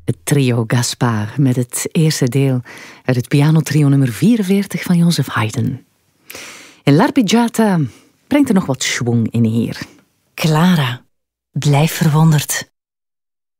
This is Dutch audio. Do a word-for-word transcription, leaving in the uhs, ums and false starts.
Het trio Gaspard met het eerste deel uit het pianotrio nummer vierenveertig van Joseph Haydn. En L'Arpeggiata brengt er nog wat schwung in hier. Clara, blijf verwonderd.